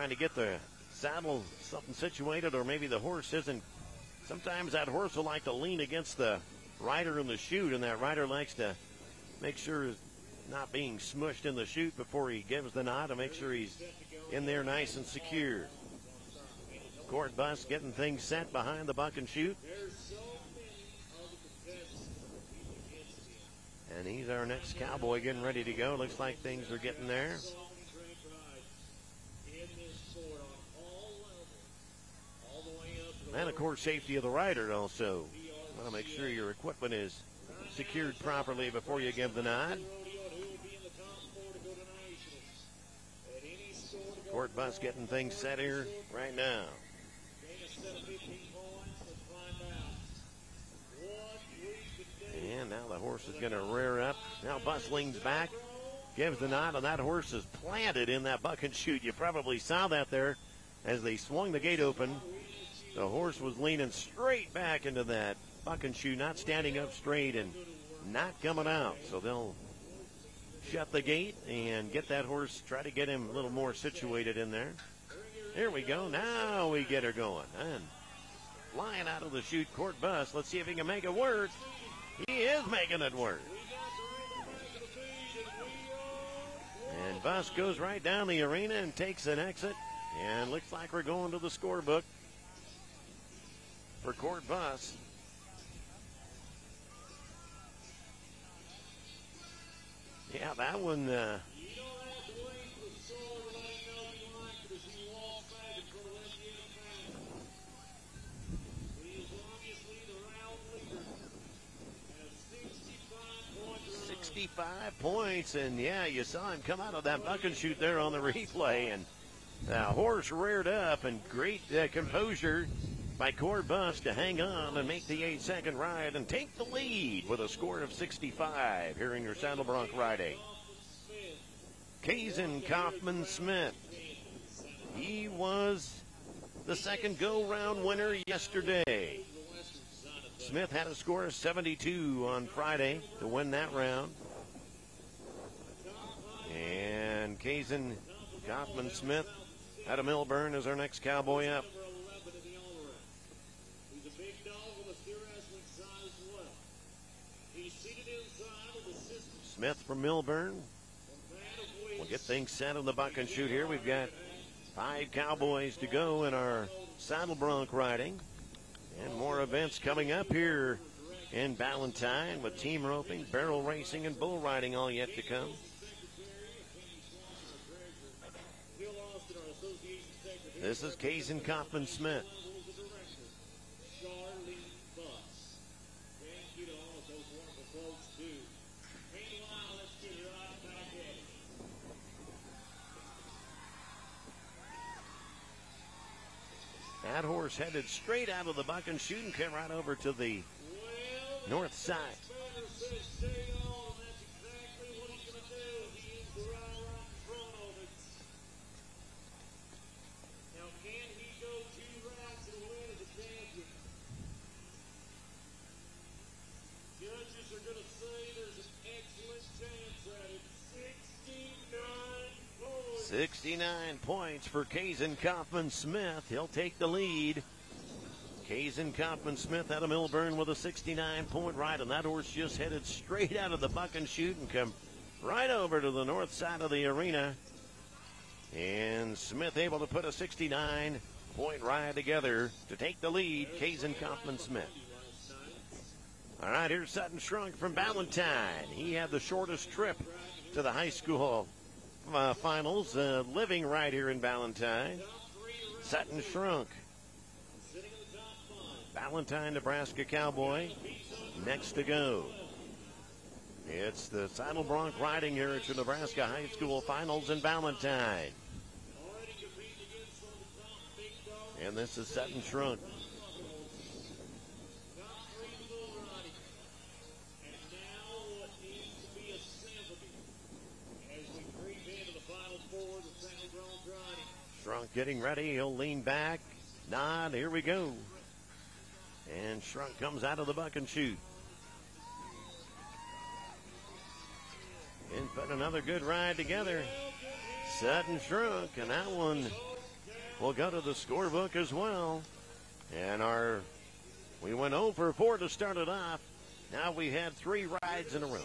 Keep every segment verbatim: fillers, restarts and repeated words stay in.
trying to get the saddle something situated, or maybe the horse isn't. Sometimes that horse will like to lean against the rider in the chute, and that rider likes to make sure he's not being smushed in the chute before he gives the nod to make sure he's in there nice and secure. Court Bus getting things set behind the buck and chute. And he's our next cowboy getting ready to go. Looks like things are getting there. And, of course, safety of the rider also. Want to make sure your equipment is secured properly before you give the nod. Court Bus getting things set here right now. And now the horse is going to rear up. Now Bus leans back, gives the nod, and that horse is planted in that buck and chute. You probably saw that there as they swung the gate open. The horse was leaning straight back into that buck and chute, not standing up straight and not coming out. So they'll shut the gate and get that horse, try to get him a little more situated in there. Here we go. Now we get her going. And flying out of the chute, Court Bus. Let's see if he can make it work. He is making it work. And Bus goes right down the arena and takes an exit. And looks like we're going to the scorebook for Court Bus. Yeah, that one, uh, sixty-five points, and yeah, you saw him come out of that buck and chute there on the replay, and the horse reared up, and great uh, composure by Court Bus to hang on and make the eight-second ride and take the lead with a score of sixty-five here in your Saddle Bronc riding. Kaysen Kaufman Smith. He was the second go-round winner yesterday. Smith had a score of seventy-two on Friday to win that round. And Kaysen Kaufman Smith out of Millburn is our next cowboy up. Smith from Millburn. We'll get things set on the buck and chute here. We've got five cowboys to go in our Saddle Bronc riding. And more events coming up here in Ballantyne with team roping, barrel racing, and bull riding all yet to come. This is Kaysen Kaufman Smith. That horse headed straight out of the buck and chute and came right over to the north side. sixty-nine points for Kaysen Kaufman Smith. He'll take the lead. Kaysen Kaufman Smith out of Millburn with a sixty-nine point ride, and that horse just headed straight out of the buck and chute and come right over to the north side of the arena. And Smith able to put a sixty-nine point ride together to take the lead. Kaysen Kaufman Smith. All right, here's Sutton Shrunk from Ballantyne. He had the shortest trip to the high school Uh, finals, uh, living right here in Ballantyne. Sutton Shrunk. Ballantyne, Nebraska cowboy. Next to go. It's the Saddle Bronc riding here at the Nebraska High School Finals in Ballantyne. And this is Sutton Shrunk. Shrunk getting ready. He'll lean back. Nod. Here we go. And Shrunk comes out of the buck and chute. And put another good ride together. Sutton Shrunk. And that one will go to the scorebook as well. And our, we went oh for four to start it off. Now we had three rides in a row.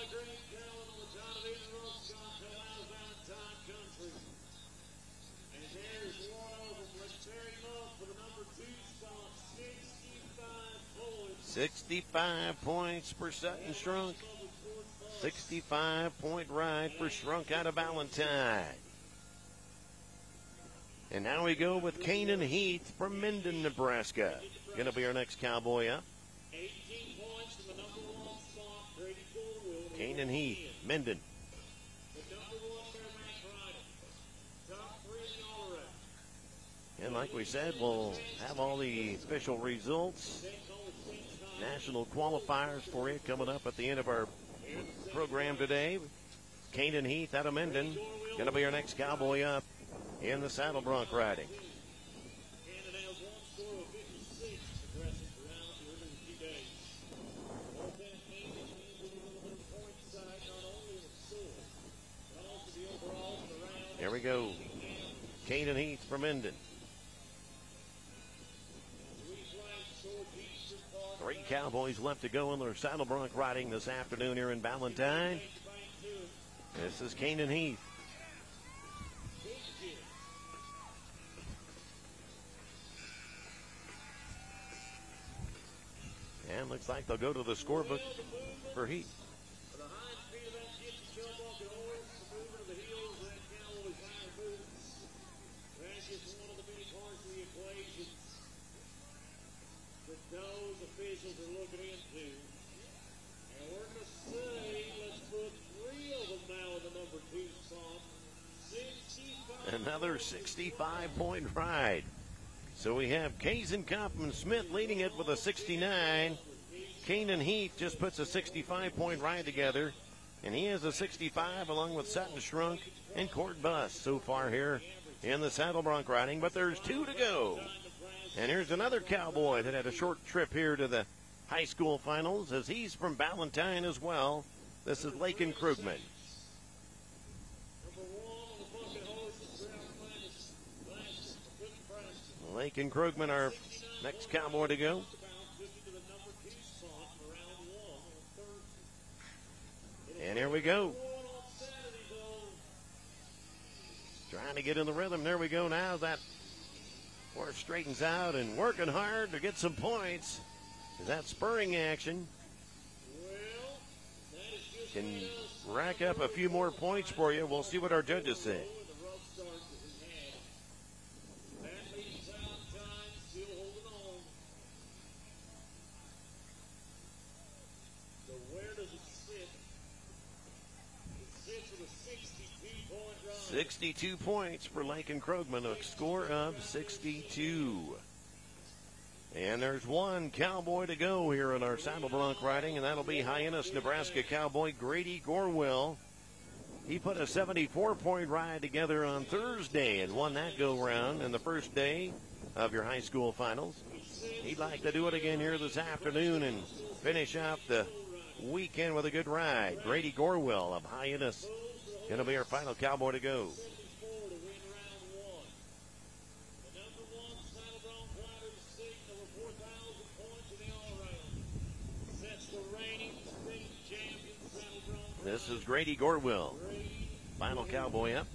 sixty-five points for Sutton Strunk. sixty-five point ride for Strunk out of Valentine. And now we go with Canaan Heath from Minden, Nebraska. Going to be our next cowboy up. Canaan Heath, Minden. And like we said, we'll have all the official results, national qualifiers for you coming up at the end of our program today. Canaan Heath out of Minden, going to be our next cowboy up in the saddle bronc riding. Here we go. Canaan Heath from Minden. Three cowboys left to go in their saddle bronc riding this afternoon here in Valentine. This is Canaan Heath. And looks like they'll go to the scorebook for Heath. Those officials are looking into. And we're going to say, let's put three of them now in the number two spot. sixty-five. Another sixty-five point ride. So we have Kaysen Kaufman-Smith leading it with a sixty-nine. Canaan Heath just puts a sixty-five point ride together. And he has a sixty-five along with Sutton Strunk and Court Bus so far here in the saddle bronc riding. But there's two to go. And here's another cowboy that had a short trip here to the high school finals, as he's from Valentine as well. This is Lakin Krugman. Lakin Krugman, our next cowboy to go. And here we go. Trying to get in the rhythm. There we go now. That horse straightens out and working hard to get some points. Is that spurring action? Can rack up a few more points for you. We'll see what our judges say. sixty-two points for Lakin Krugman, a score of sixty-two. And there's one cowboy to go here in our saddle bronc riding, and that'll be Hyannis, Nebraska cowboy Grady Gorwell. He put a seventy-four point ride together on Thursday and won that go-round in the first day of your high school finals. He'd like to do it again here this afternoon and finish out the weekend with a good ride. Grady Gorwell of Hyannis going to be our final cowboy to go. This is Grady Gorwell, final cowboy up.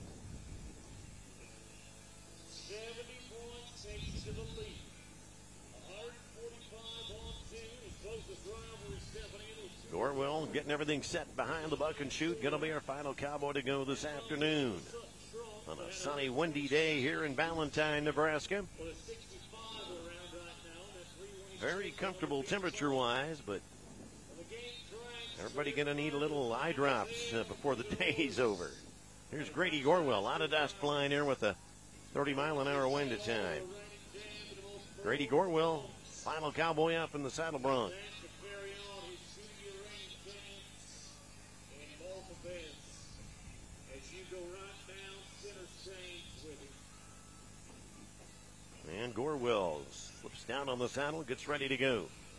seventy points takes to the lead. one forty-five on two. His closest rival is Stephanie. Gorwell getting everything set behind the buck and shoot. Going to be our final cowboy to go this afternoon on a sunny, windy day here in Valentine, Nebraska. Very comfortable temperature-wise, but everybody going to need a little eye drops uh, before the day's over. Here's Grady Gorwell. A lot of dust flying here with a thirty mile an hour wind at time. Grady Gorwell, final cowboy up in the saddle bronc. And Gorwell slips down on the saddle, gets ready to go.